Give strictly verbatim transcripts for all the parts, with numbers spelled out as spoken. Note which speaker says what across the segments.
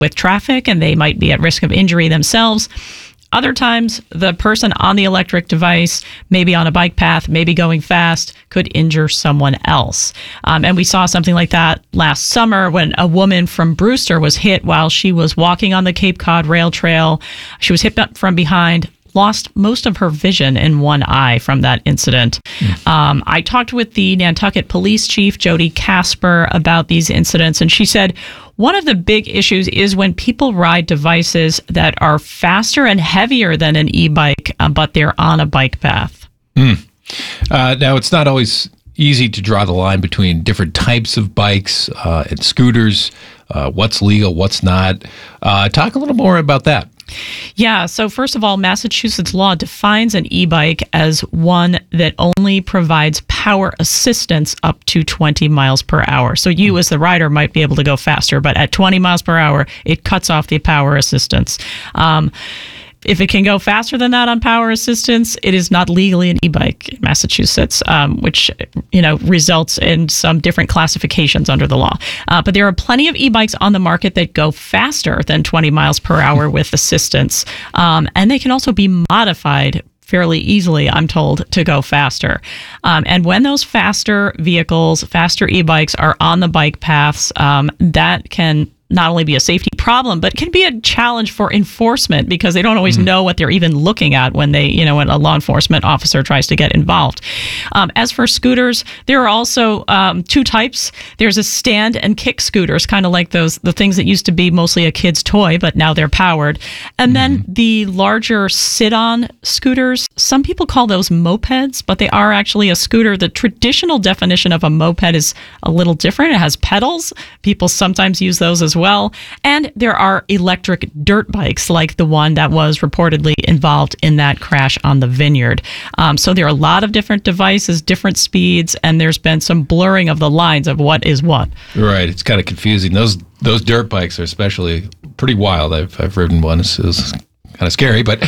Speaker 1: with traffic and they might be at risk of injury themselves. Other times, the person on the electric device, maybe on a bike path, maybe going fast, could injure someone else. Um, and we saw something like that last summer when a woman from Brewster was hit while she was walking on the Cape Cod Rail Trail. She was hit from behind, lost most of her vision in one eye from that incident. Mm. Um, I talked with the Nantucket Police Chief, Jody Casper, about these incidents, and she said, one of the big issues is when people ride devices that are faster and heavier than an e-bike, uh, but they're on a bike path.
Speaker 2: Mm. Uh, now, it's not always easy to draw the line between different types of bikes uh, and scooters, uh, what's legal, what's not. Uh, talk a little more about that.
Speaker 1: Yeah, so first of all, Massachusetts law defines an e-bike as one that only provides power assistance up to twenty miles per hour. So you as the rider might be able to go faster, but at twenty miles per hour, it cuts off the power assistance. Um, If it can go faster than that on power assistance, it is not legally an e-bike in Massachusetts, um, which, you know, results in some different classifications under the law. Uh, but there are plenty of e-bikes on the market that go faster than twenty miles per hour with assistance. Um, and they can also be modified fairly easily, I'm told, to go faster. Um, and when those faster vehicles, faster e-bikes are on the bike paths, um, that can not only be a safety problem, but can be a challenge for enforcement because they don't always mm. know what they're even looking at when they, you know, when a law enforcement officer tries to get involved. Um, as for scooters, there are also um, two types. There's a stand and kick scooters, kind of like those, the things that used to be mostly a kid's toy, but now they're powered. And mm. then the larger sit-on scooters, some people call those mopeds, but they are actually a scooter. The traditional definition of a moped is a little different. It has pedals. People sometimes use those as well. well. And there are electric dirt bikes like the one that was reportedly involved in that crash on the Vineyard. Um, so there are a lot of different devices, different speeds, and there's been some blurring of the lines of what is what.
Speaker 2: Right. It's kind of confusing. Those those dirt bikes are especially pretty wild. I've, I've ridden one. It was kind of scary. But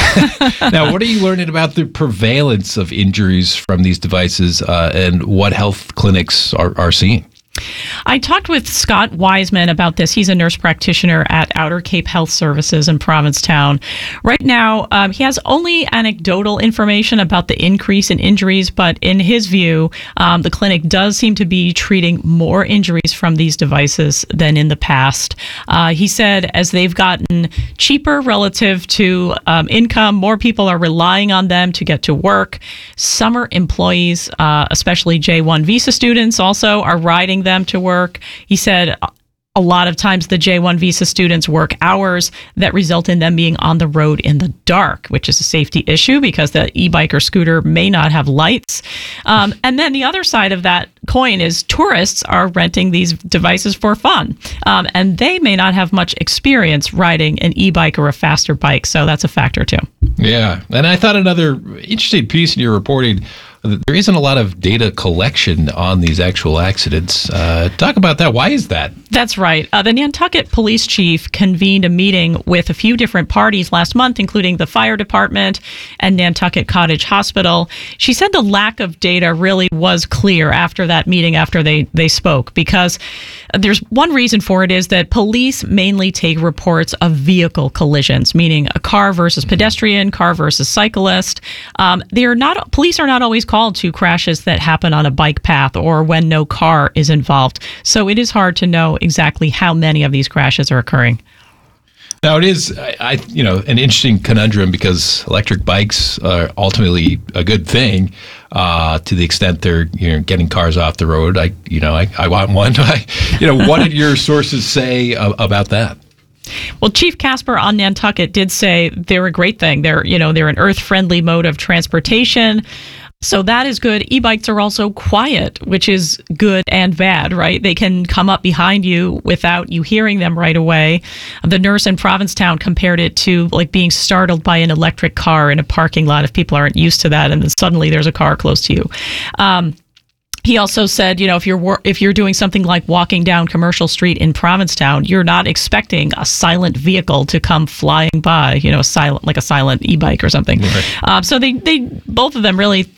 Speaker 2: now, what are you learning about the prevalence of injuries from these devices uh, and what health clinics are, are seeing?
Speaker 1: I talked with Scott Wiseman about this. He's a nurse practitioner at Outer Cape Health Services in Provincetown. Right now, um, he has only anecdotal information about the increase in injuries, but in his view, um, the clinic does seem to be treating more injuries from these devices than in the past. Uh, he said as they've gotten cheaper relative to um, income, more people are relying on them to get to work. Summer employees, uh, especially J one visa students, also are riding them to work. He said a lot of times the J one visa students work hours that result in them being on the road in the dark, which is a safety issue because the e-bike or scooter may not have lights. Um, and then the other side of that coin is tourists are renting these devices for fun. Um, and they may not have much experience riding an e-bike or a faster bike. So that's a factor too.
Speaker 2: Yeah. And I thought another interesting piece in your reporting, there isn't a lot of data collection on these actual accidents. Uh, talk about that. Why is that?
Speaker 1: That's right. Uh, the Nantucket police chief convened a meeting with a few different parties last month, including the fire department and Nantucket Cottage Hospital. She said the lack of data really was clear after that meeting, after they, they spoke, because there's one reason for it is that police mainly take reports of vehicle collisions, meaning a car versus pedestrian, car versus cyclist. Um, they are not, police are not always called to crashes that happen on a bike path or when no car is involved. So it is hard to know exactly how many of these crashes are occurring.
Speaker 2: Now, it is, I, I, you know, an interesting conundrum because electric bikes are ultimately a good thing uh, to the extent they're, you know, getting cars off the road. I, you know, I, I want one. I, you know, what did your sources say uh, about that?
Speaker 1: Well, Chief Casper on Nantucket did say they're a great thing. They're, you know, they're an earth-friendly mode of transportation. So that is good. E-bikes are also quiet, which is good and bad, right? They can come up behind you without you hearing them right away. The nurse in Provincetown compared it to like being startled by an electric car in a parking lot if people aren't used to that, and then suddenly there's a car close to you. Um, He also said, you know, if you're if you're doing something like walking down Commercial Street in Provincetown, you're not expecting a silent vehicle to come flying by, you know, silent like a silent e-bike or something. Right. Um, so they, they both of them really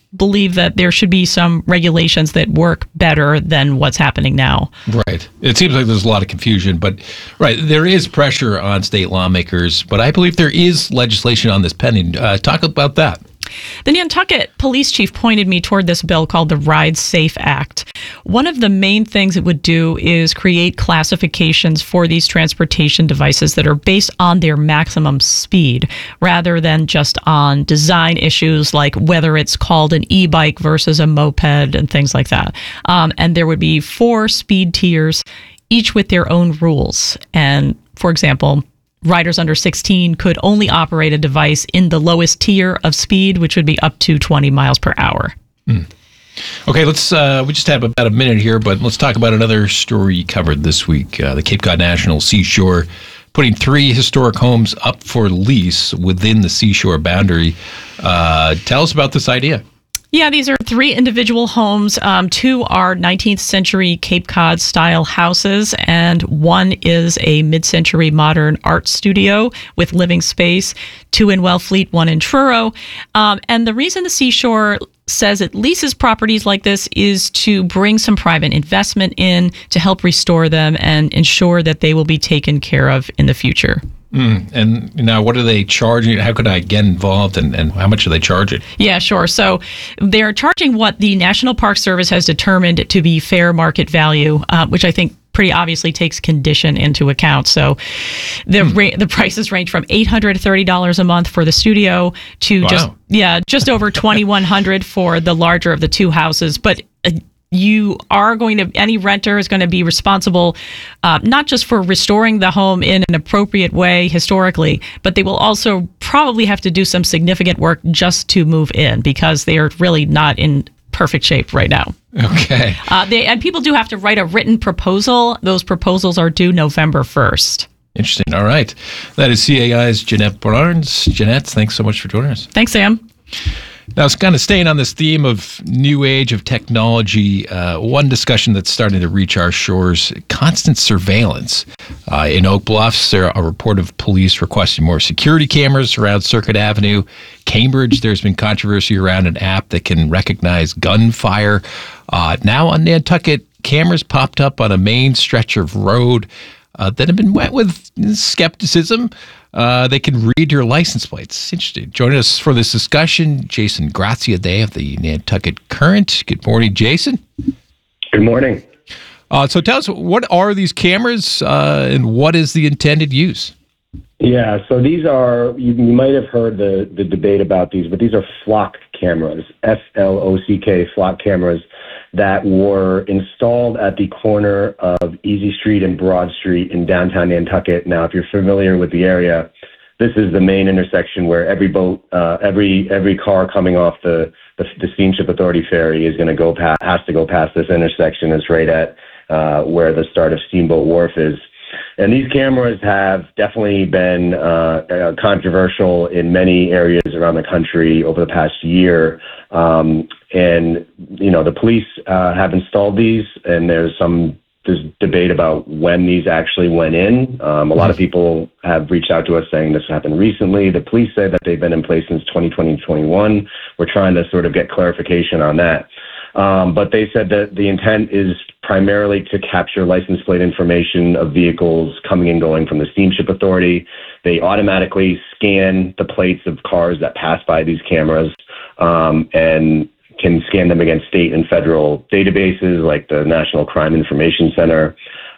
Speaker 1: believe that there should be some regulations that work better than what's happening now.
Speaker 2: Right. It seems like there's a lot of confusion, but right, there is pressure on state lawmakers, but I believe there is legislation on this pending. Uh, talk about that.
Speaker 1: The Nantucket police chief pointed me toward this bill called the Ride Safe Act. One of the main things it would do is create classifications for these transportation devices that are based on their maximum speed rather than just on design issues like whether it's called an e-bike versus a moped and things like that. Um, and there would be four speed tiers, each with their own rules. And for example, riders under sixteen could only operate a device in the lowest tier of speed, which would be up to twenty miles per hour.
Speaker 2: Mm. Okay, let's. Uh, we just have about a minute here, but let's talk about another story you covered this week. Uh, the Cape Cod National Seashore putting three historic homes up for lease within the seashore boundary. Uh, tell us about this idea.
Speaker 1: Yeah, these are three individual homes. Um, two are nineteenth century Cape Cod style houses, and one is a mid-century modern art studio with living space. Two in Wellfleet, one in Truro. Um, and the reason the Seashore says it leases properties like this is to bring some private investment in to help restore them and ensure that they will be taken care of in the future.
Speaker 2: Mm, and now what are they charging? How could I get involved, and, and how much are they charging?
Speaker 1: Yeah, sure. So they're charging what the National Park Service has determined to be fair market value, uh, which I think pretty obviously takes condition into account. So the hmm. ra- the prices range from eight hundred thirty dollars a month for the studio to
Speaker 2: wow.
Speaker 1: just yeah just over twenty-one hundred dollars for the larger of the two houses. But uh, you are going to, any renter is going to be responsible uh, not just for restoring the home in an appropriate way historically, but they will also probably have to do some significant work just to move in because they are really not in perfect shape right now.
Speaker 2: Okay.
Speaker 1: Uh, they, and people do have to write a written proposal. Those proposals are due November first.
Speaker 2: Interesting. All right. That is C A I's Jeanette Barnes. Jeanette, thanks so much for joining us.
Speaker 1: Thanks, Sam.
Speaker 2: Now, it's kind of staying on this theme of new age of technology. Uh, one discussion that's starting to reach our shores, constant surveillance. Uh, in Oak Bluffs, there are a report of police requesting more security cameras around Circuit Avenue. Cambridge, there's been controversy around an app that can recognize gunfire. Uh, now on Nantucket, cameras popped up on a main stretch of road uh, that have been met with skepticism. Uh, they can read your license plates. Interesting. Joining us for this discussion, Jason Graziadei of the Nantucket Current. Good morning, Jason.
Speaker 3: Good morning.
Speaker 2: Uh, so tell us, what are these cameras uh, and what is the intended use?
Speaker 3: Yeah, so these are, you, you might have heard the, the debate about these, but these are flock cameras, F L O C K, flock cameras that were installed at the corner of Easy Street and Broad Street in downtown Nantucket. Now, if you're familiar with the area, this is the main intersection where every boat, uh, every every car coming off the, the, the Steamship Authority ferry is going to go past, has to go past this intersection. It's right at uh, where the start of Steamboat Wharf is. And these cameras have definitely been uh, controversial in many areas around the country over the past year. Um, and, you know, the police uh, have installed these, and there's some there's debate about when these actually went in. Um, a lot of people have reached out to us saying this happened recently. The police say that they've been in place since twenty twenty, twenty-one. We're trying to sort of get clarification on that. Um, but they said that the intent is primarily to capture license plate information of vehicles coming and going from the Steamship Authority. They automatically scan the plates of cars that pass by these cameras um, and can scan them against state and federal databases like the National Crime Information Center.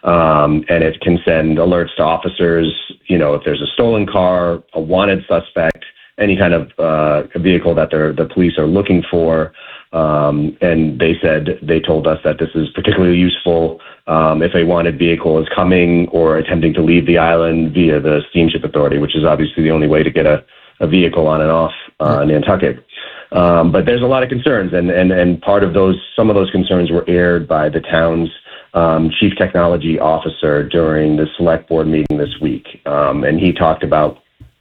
Speaker 3: Um, and it can send alerts to officers, you know, if there's a stolen car, a wanted suspect, any kind of uh, vehicle that they're, the police are looking for. Um, and they said, they told us that this is particularly useful um, if a wanted vehicle is coming or attempting to leave the island via the Steamship Authority, which is obviously the only way to get a, a vehicle on and off uh, Nantucket. Um, but there's a lot of concerns, and, and, and part of those, some of those concerns were aired by the town's um, chief technology officer during the select board meeting this week. Um, and he talked about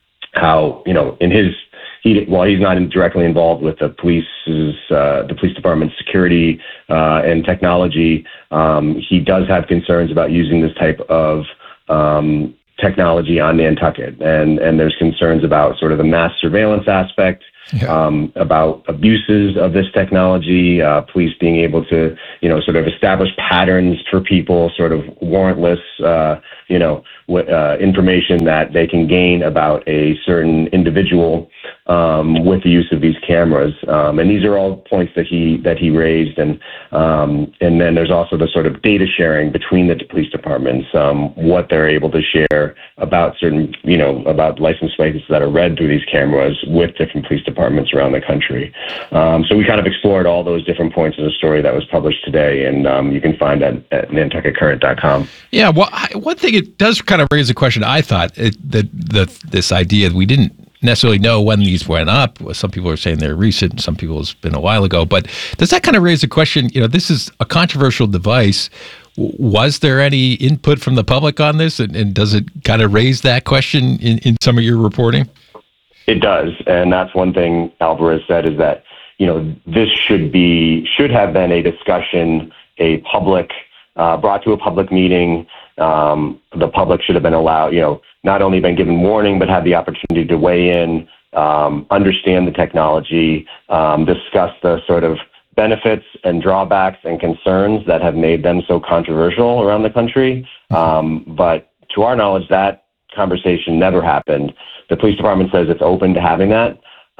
Speaker 3: how, you know, in his, he, while he's not directly involved with the police's, uh, the police department's security uh, and technology, um, he does have concerns about using this type of um, technology on Nantucket, and and there's concerns about sort of the mass surveillance aspect, yeah. um, about abuses of this technology, uh, police being able to, you know, sort of establish patterns for people, sort of warrantless, uh, you know, w- uh, information that they can gain about a certain individual um, with the use of these cameras. Um, and these are all points that he that he raised, and um, and then there's also the sort of data sharing between the police departments, um, what they're able to share about certain, you know, about license plates that are read through these cameras with different police departments around the country. Um, so we kind of explored all those different points of the story that was published today, and um, you can find that at nantucket current dot com.
Speaker 2: Yeah, well, I, one thing it does kind of raise a question. I thought it, that the this idea that we didn't necessarily know when these went up. Some people are saying they're recent. Some people it's been a while ago. But does that kind of raise a question? You know, this is a controversial device. Was there any input from the public on this, and, and does it kind of raise that question in, in some of your reporting?
Speaker 3: It does, and that's one thing Alvarez said, is that, you know, this should be should have been a discussion, a public uh, brought to a public meeting. Um, the public should have been allowed, you know, not only been given warning, but had the opportunity to weigh in, um, understand the technology, um, discuss the sort of benefits and drawbacks and concerns that have made them so controversial around the country. Um, but to our knowledge, that conversation never happened. The police department says it's open to having that.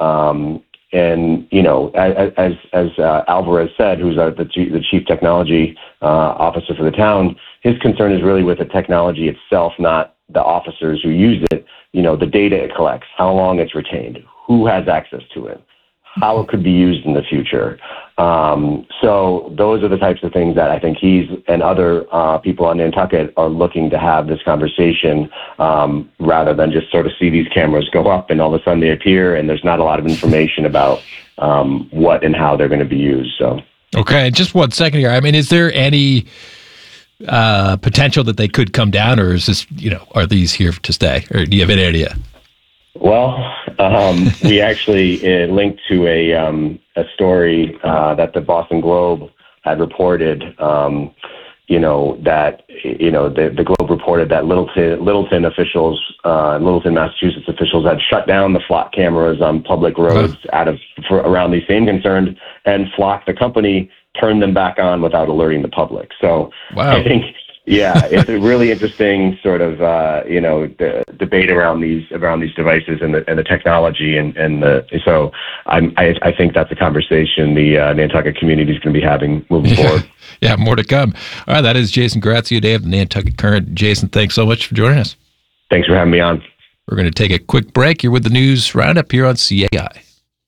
Speaker 3: Um, and, you know, as as, as uh, Alvarez said, who's uh, the, chief, the chief technology uh, officer for the town, his concern is really with the technology itself, not the officers who use it, you know, the data it collects, how long it's retained, who has access to it, how it could be used in the future. Um, so those are the types of things that I think he's and other uh, people on Nantucket are looking to have this conversation, um, rather than just sort of see these cameras go up and all of a sudden they appear and there's not a lot of information about um, what and how they're going to be used. So,
Speaker 2: okay, just one second here. I mean, is there any uh, potential that they could come down, or is this, you know, are these here to stay, or do you have any idea?
Speaker 3: Well, um, we actually uh, linked to a um, a story uh, that the Boston Globe had reported. Um, you know that you know the, the Globe reported that Littleton Littleton officials, uh, Littleton, Massachusetts officials had shut down the flock cameras on public roads huh. out of for, around these same concerns, and Flock, the company, turned them back on without alerting the public. So wow. I think. Yeah, it's a really interesting sort of uh, you know the debate around these around these devices and the and the technology, and and the so I'm, I I think that's a conversation the uh, Nantucket community is going to be having moving
Speaker 2: yeah.
Speaker 3: forward.
Speaker 2: Yeah, more to come. All right, that is Jason Grazia Day of the Nantucket Current. Jason, thanks so much for joining us.
Speaker 3: Thanks for having me on.
Speaker 2: We're going to take a quick break. You're with the News Roundup here on C A I.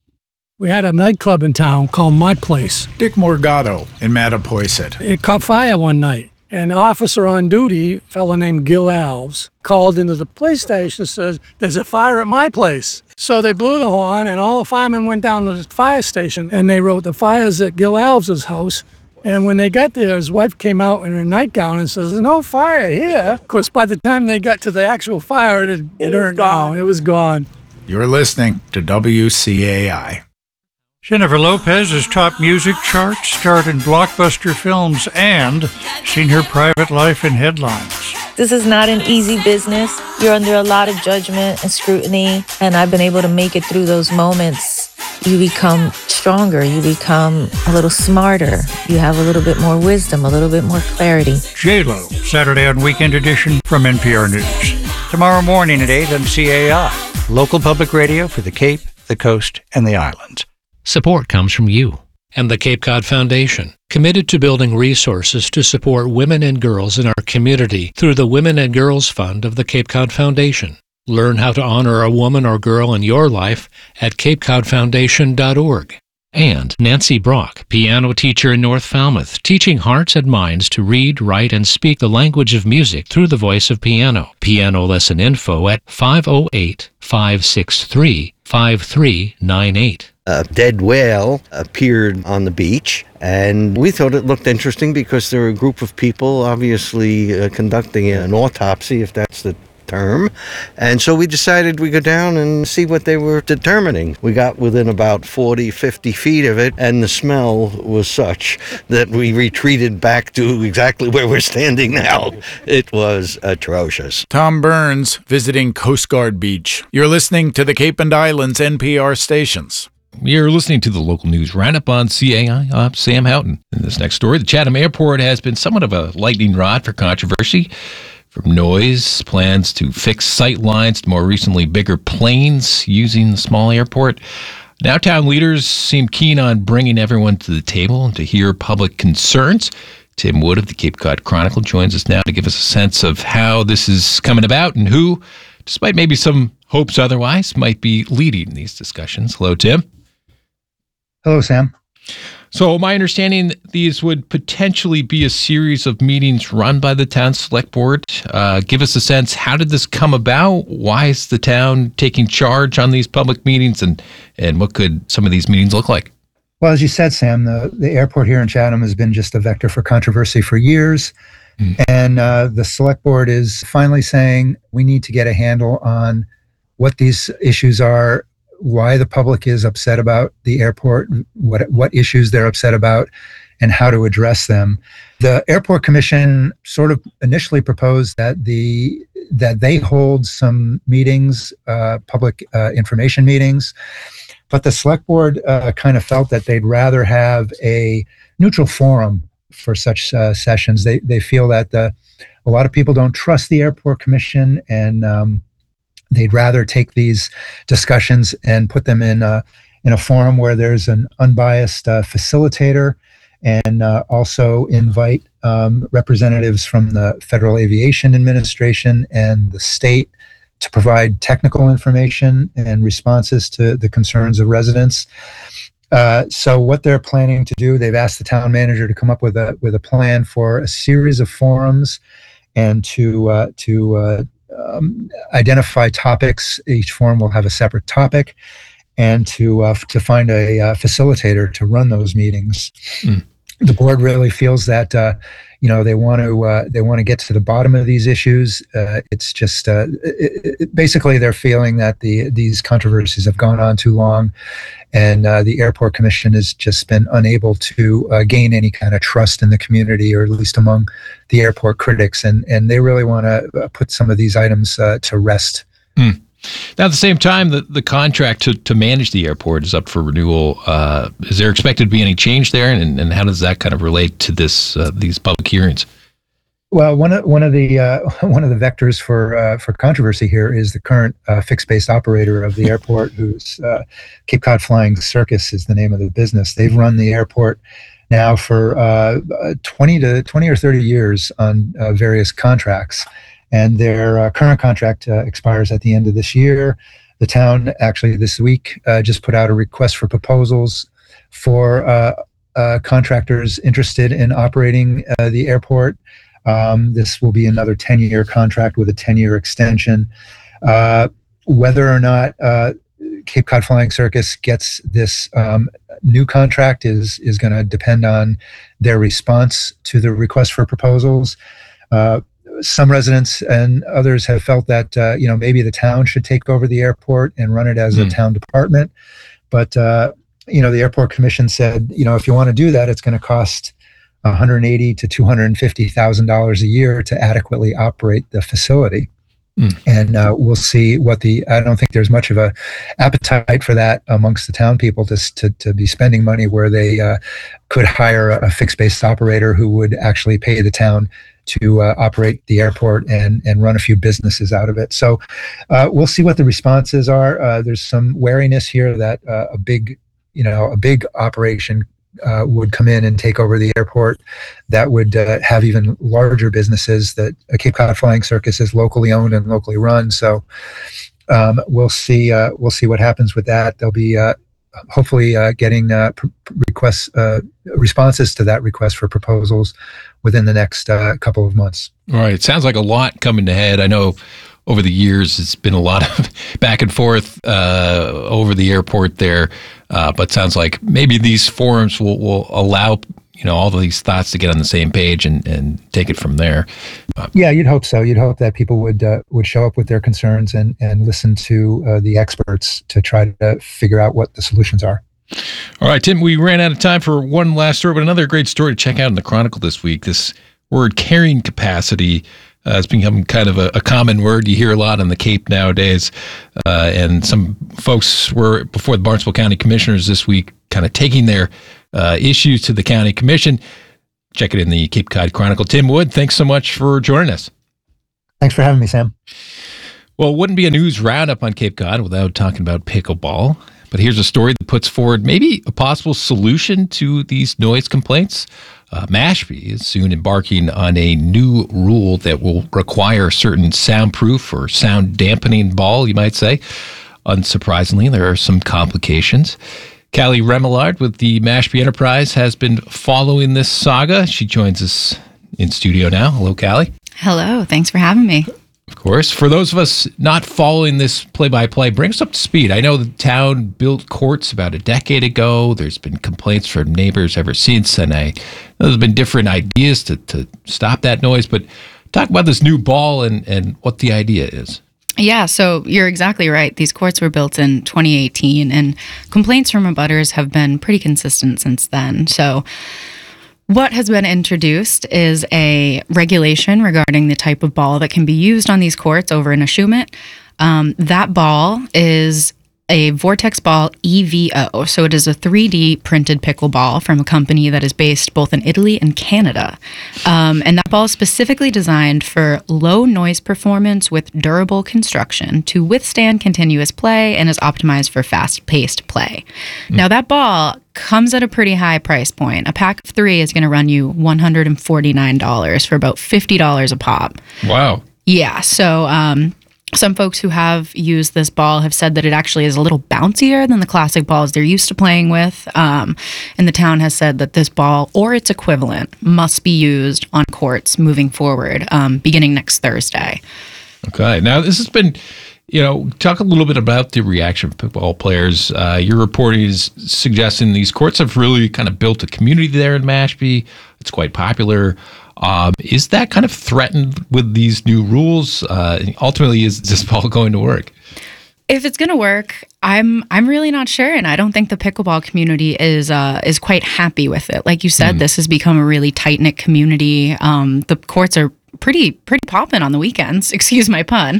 Speaker 4: We had a nightclub in town called My Place.
Speaker 5: Dick Morgado in Mattapoisett.
Speaker 4: It caught fire one night. An officer on duty, a fellow named Gil Alves, called into the police station and says, there's a fire at my place. So they blew the horn, and all the firemen went down to the fire station, and they wrote, the fire's at Gil Alves' house. And when they got there, his wife came out in her nightgown and says, there's no fire here. Of course, by the time they got to the actual fire, it had it burned down. It was gone.
Speaker 5: You're listening to W C A I.
Speaker 6: Jennifer Lopez's top music charts, starred in blockbuster films, and seen her private life in headlines.
Speaker 7: This is not an easy business. You're under a lot of judgment and scrutiny, and I've been able to make it through those moments. You become stronger. You become a little smarter. You have a little bit more wisdom, a little bit more clarity.
Speaker 6: J-Lo, Saturday on Weekend Edition from N P R News. Tomorrow morning at eight on C A I, local public radio for the Cape, the Coast, and the Islands.
Speaker 8: Support comes from you and the Cape Cod Foundation, committed to building resources to support women and girls in our community through the Women and Girls Fund of the Cape Cod Foundation. Learn how to honor a woman or girl in your life at cape cod foundation dot org. And Nancy Brock, piano teacher in North Falmouth, teaching hearts and minds to read, write, and speak the language of music through the voice of piano. Piano lesson info at five oh eight, five six three, five three nine eight.
Speaker 9: A dead whale appeared on the beach, and we thought it looked interesting because there were a group of people obviously uh, conducting an autopsy, if that's the term. And so we decided we'd go down and see what they were determining. We got within about forty, fifty feet of it, and the smell was such that we retreated back to exactly where we're standing now. It was atrocious.
Speaker 5: Tom Burns visiting Coast Guard Beach. You're listening to the Cape and Islands N P R stations.
Speaker 2: You're listening to the local news roundup on C A I. I'm Sam Houghton. In this next story, the Chatham Airport has been somewhat of a lightning rod for controversy. From noise, plans to fix sight lines, to more recently bigger planes using the small airport. Now town leaders seem keen on bringing everyone to the table and to hear public concerns. Tim Wood of the Cape Cod Chronicle joins us now to give us a sense of how this is coming about and who, despite maybe some hopes otherwise, might be leading these discussions. Hello, Tim.
Speaker 10: Hello, Sam.
Speaker 2: So my understanding, these would potentially be a series of meetings run by the town select board. Uh, give us a sense, how did this come about? Why is the town taking charge on these public meetings, and, and what could some of these meetings look like?
Speaker 10: Well, as you said, Sam, the, the airport here in Chatham has been just a vector for controversy for years. Mm. And uh, the select board is finally saying we need to get a handle on what these issues are, why the public is upset about the airport, what what issues they're upset about, and how to address them. The Airport Commission sort of initially proposed that the that they hold some meetings, uh, public uh, information meetings, but the select board uh, kind of felt that they'd rather have a neutral forum for such uh, sessions. They they feel that the, a lot of people don't trust the Airport Commission, and um, they'd rather take these discussions and put them in a, in a forum where there's an unbiased uh, facilitator, and uh, also invite um, representatives from the Federal Aviation Administration and the state to provide technical information and responses to the concerns of residents. Uh, so what they're planning to do, they've asked the town manager to come up with a with a plan for a series of forums and to uh, to uh, Um, identify topics. Each forum will have a separate topic, and to uh, to find a uh, facilitator to run those meetings. Mm. The board really feels that uh, you know they want to uh, they want to get to the bottom of these issues. Uh, it's just uh, it, it, basically they're feeling that the these controversies have gone on too long, and uh, the Airport Commission has just been unable to uh, gain any kind of trust in the community, or at least among the airport critics, and and they really want to put some of these items uh, to rest.
Speaker 2: Mm. Now, at the same time, the, the contract to, to manage the airport is up for renewal. Uh, is there expected to be any change there, and, and how does that kind of relate to this uh, these public hearings?
Speaker 10: Well, one of one of the uh, one of the vectors for uh, for controversy here is the current uh, fixed-base operator of the airport, who's uh, Cape Cod Flying Circus is the name of the business. They've run the airport now for uh, twenty to twenty or thirty years on uh, various contracts. And their uh, current contract uh, expires at the end of this year. The town actually this week uh, just put out a request for proposals for uh, uh, contractors interested in operating uh, the airport. Um, this will be another ten-year contract with a ten-year extension. Uh, whether or not uh, Cape Cod Flying Circus gets this um, new contract is is going to depend on their response to the request for proposals. Uh, Some residents and others have felt that, uh, you know, maybe the town should take over the airport and run it as mm. a town department. But, uh, you know, the Airport Commission said, you know, if you want to do that, it's going to cost one hundred eighty thousand to two hundred fifty thousand dollars a year to adequately operate the facility. Mm. And uh, we'll see what the, I don't think there's much of a appetite for that amongst the town people to, to, to be spending money where they uh, could hire a, a fixed-based operator who would actually pay the town to uh, operate the airport and and run a few businesses out of it. So uh, we'll see what the responses are. Uh, there's some wariness here that uh, a big, you know, a big operation uh, would come in and take over the airport that would uh, have even larger businesses. That uh, Cape Cod Flying Circus is locally owned and locally run. So um, we'll see. Uh, we'll see what happens with that. There'll be uh, hopefully uh, getting uh, pr- requests, uh, responses to that request for proposals within the next uh, couple of months.
Speaker 2: All right. It sounds like a lot coming to head. I know over the years it's been a lot of back and forth uh, over the airport there, uh, but sounds like maybe these forums will, will allow you you know, all these thoughts to get on the same page and, and take it from there. Uh,
Speaker 10: yeah, you'd hope so. You'd hope that people would uh, would show up with their concerns and, and listen to uh, the experts to try to figure out what the solutions are.
Speaker 2: All right, Tim, we ran out of time for one last story, but another great story to check out in the Chronicle this week. This word carrying capacity uh, has become kind of a, a common word. You hear a lot on the Cape nowadays. Uh, and some folks were before the Barnstable County Commissioners this week kind of taking their uh, issues to the county commission. Check it in the Cape Cod Chronicle. Tim Wood, thanks so much for joining us.
Speaker 10: Thanks for having me, Sam.
Speaker 2: Well, it wouldn't be a news roundup on Cape Cod without talking about pickleball. But here's a story that puts forward maybe a possible solution to these noise complaints. Uh, Mashpee is soon embarking on a new rule that will require certain soundproof or sound dampening ball, you might say. Unsurprisingly, there are some complications. Callie Remillard with the Mashpee Enterprise has been following this saga. She joins us in studio now. Hello, Callie.
Speaker 11: Hello. Thanks for having me.
Speaker 2: Of course. For those of us not following this play-by-play, bring us up to speed. I know the town built courts about a decade ago. There's been complaints from neighbors ever since, and I there's been different ideas to, to stop that noise. But talk about this new ball and, and what the idea is.
Speaker 11: Yeah, so you're exactly right. These courts were built in twenty eighteen, and complaints from abutters have been pretty consistent since then. So what has been introduced is a regulation regarding the type of ball that can be used on these courts over in Ashumet. Um, that ball is a Vortex Ball E V O. So it is a three D printed pickleball from a company that is based both in Italy and Canada. Um, and that ball is specifically designed for low noise performance with durable construction to withstand continuous play and is optimized for fast-paced play. Mm. Now that ball comes at a pretty high price point. A pack of three is going to run you one hundred forty-nine dollars for about fifty dollars a pop.
Speaker 2: Wow.
Speaker 11: Yeah. So, um, some folks who have used this ball have said that it actually is a little bouncier than the classic balls they're used to playing with. Um, and the town has said that this ball or its equivalent must be used on courts moving forward, um, beginning next Thursday.
Speaker 2: Okay. Now, this has been, you know, talk a little bit about the reaction of pickleball players. Uh, your reporting is suggesting these courts have really kind of built a community there in Mashpee. It's quite popular. Um, is that kind of threatened with these new rules? Uh, ultimately, is this ball going to work?
Speaker 11: If it's going to work, I'm I'm really not sure, and I don't think the pickleball community is uh, is quite happy with it. Like you said, mm. this has become a really tight knit community. Um, the courts are pretty pretty popping on the weekends. Excuse my pun,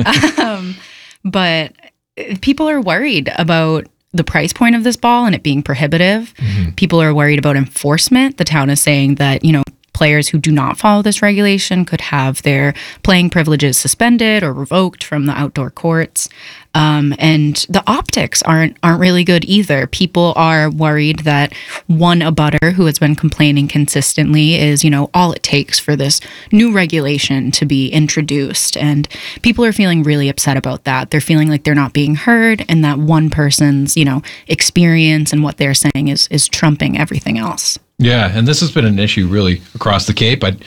Speaker 11: um, but people are worried about the price point of this ball and it being prohibitive. Mm-hmm. People are worried about enforcement. The town is saying that, you know, players who do not follow this regulation could have their playing privileges suspended or revoked from the outdoor courts. Um, and the optics aren't aren't really good either. People are worried that one abutter who has been complaining consistently is, you know, all it takes for this new regulation to be introduced. And people are feeling really upset about that. They're feeling like they're not being heard, and that one person's, you know, experience and what they're saying is is trumping everything else.
Speaker 2: Yeah, and this has been an issue really across the Cape. I,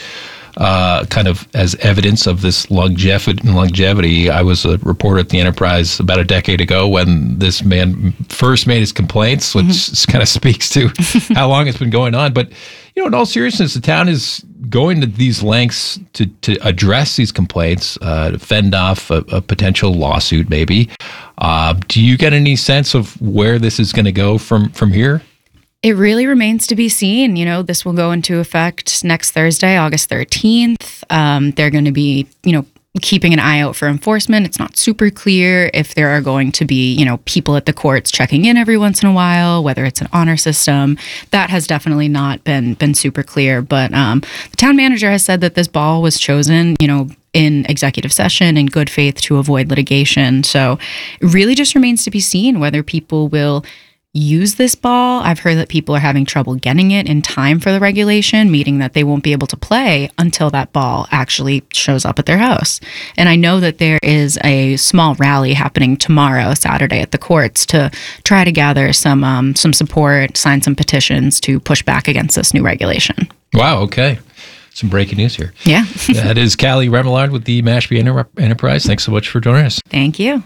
Speaker 2: uh, kind of as evidence of this longevity, longevity, I was a reporter at the Enterprise about a decade ago when this man first made his complaints, which mm-hmm. kind of speaks to how long it's been going on. But, you know, in all seriousness, the town is going to these lengths to, to address these complaints, uh, to fend off a, a potential lawsuit maybe. Uh, do you get any sense of where this is going to go from, from here?
Speaker 11: It really remains to be seen. You know, this will go into effect next Thursday, August thirteenth. Um, they're going to be, you know, keeping an eye out for enforcement. It's not super clear if there are going to be, you know, people at the courts checking in every once in a while, whether it's an honor system. That has definitely not been been super clear. But um, the town manager has said that this ball was chosen, you know, in executive session in good faith to avoid litigation. So it really just remains to be seen whether people will use this ball. I've heard that people are having trouble getting it in time for the regulation, meaning that they won't be able to play until that ball actually shows up at their house. And I know that there is a small rally happening tomorrow, Saturday, at the courts to try to gather some um, some support, sign some petitions to push back against this new regulation.
Speaker 2: Wow, okay. Some breaking news here.
Speaker 11: Yeah.
Speaker 2: That is Callie Remillard with the Mashpee Enter- Enterprise. Thanks so much for joining us.
Speaker 11: Thank you.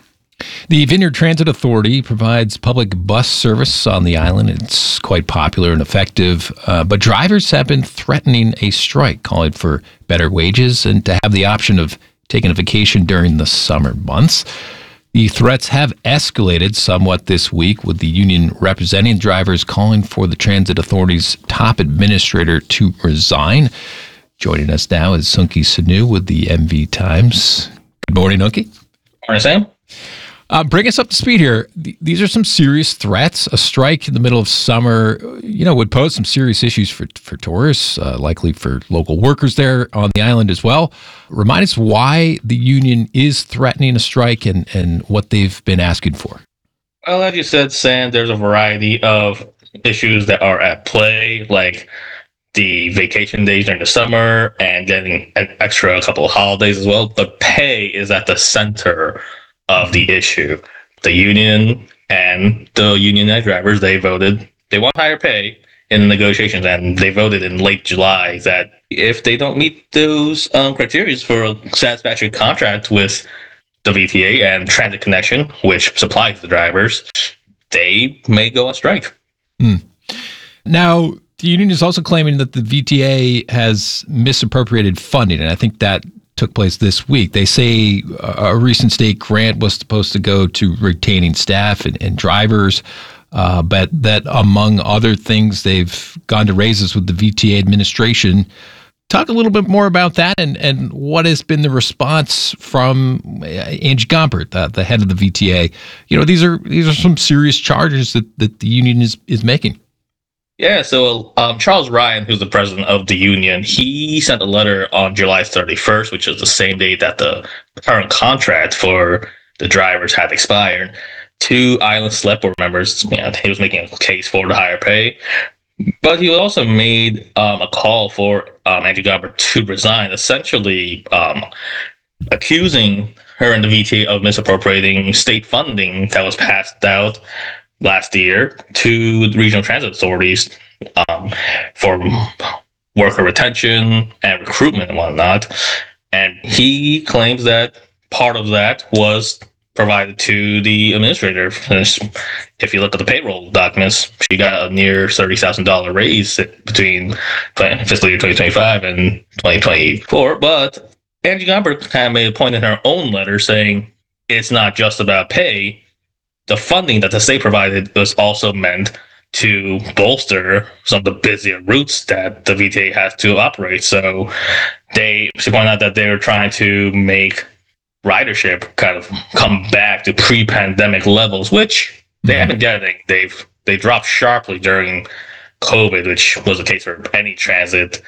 Speaker 2: The Vineyard Transit Authority provides public bus service on the island. It's quite popular and effective, uh, but drivers have been threatening a strike, calling for better wages and to have the option of taking a vacation during the summer months. The threats have escalated somewhat this week, with the union representing drivers calling for the Transit Authority's top administrator to resign. Joining us now is Sunki Sanu with the M V Times. Good morning, Unki.
Speaker 12: Morning, Sam.
Speaker 2: Uh, bring us up to speed here. Th- these are some serious threats. A strike in the middle of summer, you know, would pose some serious issues for, for tourists, uh, likely for local workers there on the island as well. Remind us why the union is threatening a strike and, and what they've been asking for.
Speaker 12: Well, as you said, Sam, there's a variety of issues that are at play, like the vacation days during the summer and getting an extra couple of holidays as well. But pay is at the center of the issue. The union and the unionized drivers, they voted, they want higher pay in the negotiations, and they voted in late July that if they don't meet those um, criteria for a satisfactory contract with the V T A and Transit Connection, which supplies the drivers, they may go on strike.
Speaker 2: Hmm. Now, the union is also claiming that the V T A has misappropriated funding, and I think that took place this week. They say a recent state grant was supposed to go to retaining staff and, and drivers, uh, but that among other things, they've gone to raises with the V T A administration. Talk a little bit more about that and, and what has been the response from Angie Gompert, the, the head of the V T A. You know, these are these are some serious charges that, that the union is, is making.
Speaker 12: Yeah, so um, Charles Ryan, who's the president of the union, he sent a letter on July thirty-first, which is the same day that the current contract for the drivers had expired, to Island Select Board members. You know, he was making a case for the higher pay, but he also made um, a call for um, Angie Gompert to resign, essentially um, accusing her and the V T A of misappropriating state funding that was passed out last year to the regional transit authorities um, for worker retention and recruitment and whatnot. And he claims that part of that was provided to the administrator. If you look at the payroll documents, she got a near thirty thousand dollars raise between fiscal year twenty twenty-five and twenty twenty-four. But Angie Gompert kind of made a point in her own letter saying it's not just about pay. The funding that the state provided was also meant to bolster some of the busier routes that the V T A has to operate. So they she pointed out that they were trying to make ridership kind of come back to pre-pandemic levels, which they haven't getting. They've they dropped sharply during COVID, which was the case for any transit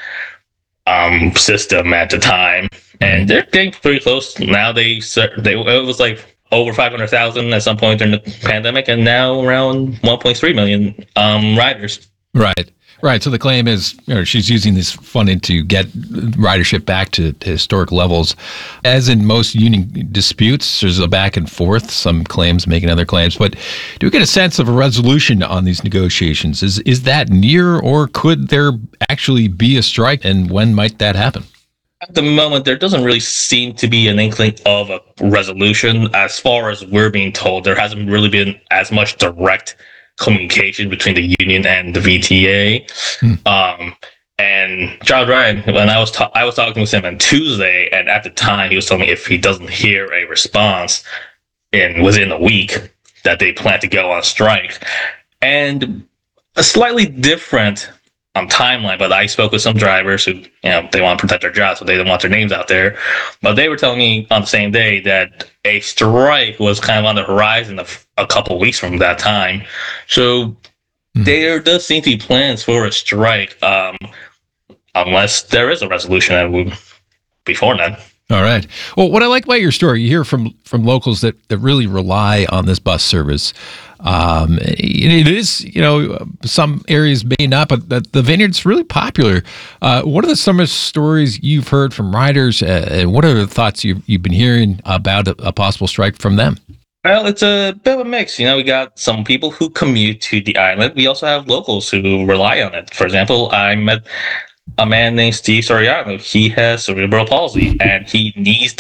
Speaker 12: um, system at the time, and they're getting pretty close now. They they it was like over five hundred thousand at some point during the pandemic, and now around one point three million um, riders.
Speaker 2: Right, right. So the claim is, you know, she's using this funding to get ridership back to, to historic levels. As in most union disputes, there's a back and forth, some claims making other claims. But do we get a sense of a resolution on these negotiations? Is, is that near, or could there actually be a strike, and when might that happen?
Speaker 12: At the moment, there doesn't really seem to be an inkling of a resolution. As far as we're being told, there hasn't really been as much direct communication between the union and the V T A. Hmm. Um, and Charles Ryan, when I was ta- I was talking with him on Tuesday, and at the time he was telling me if he doesn't hear a response in within a week, that they plan to go on strike. And a slightly different Um, timeline, but I spoke with some drivers who, you know, they want to protect their jobs, so they don't want their names out there. But they were telling me on the same day that a strike was kind of on the horizon of a couple of weeks from that time. So mm-hmm. there does seem to be plans for a strike, um, unless there is a resolution that would before then.
Speaker 2: All right. Well, what I like about your story, you hear from from locals that, that really rely on this bus service. Um, it is, you know, some areas may not, but the, the Vineyard's really popular. Uh, what are the some of the stories you've heard from riders, uh, and what are the thoughts you've, you've been hearing about a, a possible strike from them?
Speaker 12: Well, it's a bit of a mix. You know, we got some people who commute to the island. We also have locals who rely on it. For example, I met a man named Steve Soriano. He has cerebral palsy, and he needs the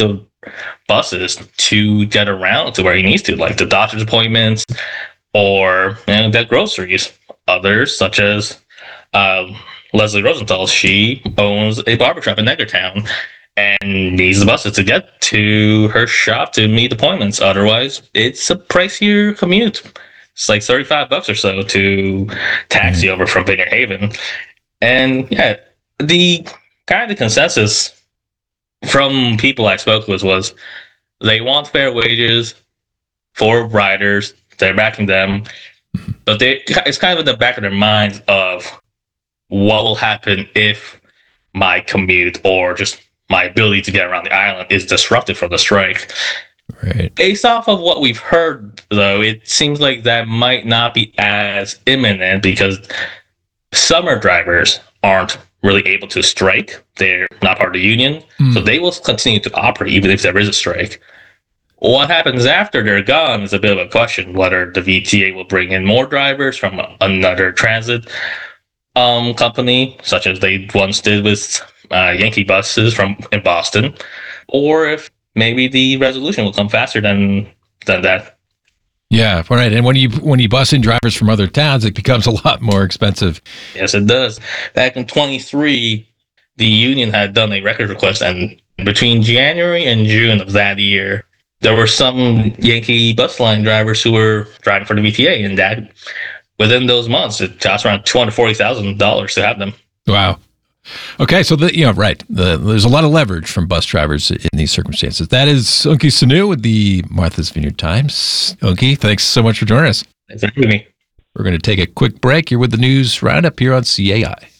Speaker 12: buses to get around to where he needs to, like the doctor's appointments or you know, get groceries. Others, such as um, Leslie Rosenthal, she owns a barbershop in Edgartown and needs the buses to get to her shop to meet appointments. Otherwise, it's a pricier commute. It's like thirty-five bucks or so to taxi over from Vineyard Haven. And yeah, the kind of consensus from people I spoke with was they want fair wages for riders. They're backing them, but they it's kind of in the back of their minds of what will happen if my commute or just my ability to get around the island is disrupted from the strike.
Speaker 2: Right.
Speaker 12: Based off of what we've heard, though, it seems like that might not be as imminent because summer drivers aren't really able to strike. They're not part of the union, mm. so they will continue to operate even if there is a strike. What happens after they're gone is a bit of a question, whether the V T A will bring in more drivers from another transit um, company, such as they once did with uh, Yankee buses from in Boston, or if maybe the resolution will come faster than than that.
Speaker 2: Yeah, right. And when you when you bus in drivers from other towns, it becomes a lot more expensive.
Speaker 12: Yes, it does. Back in twenty-three, the union had done a record request, and between January and June of that year, there were some Yankee bus line drivers who were driving for the V T A, and that within those months, it cost around two hundred forty thousand dollars to have them.
Speaker 2: Wow. Okay, so the, you know, right. The, there's a lot of leverage from bus drivers in these circumstances. That is Unki Sanu with the Martha's Vineyard Times. Unki, thanks so much for joining us.
Speaker 12: Thanks for having me.
Speaker 2: We're going to take a quick break. You're with the News Roundup here on C A I.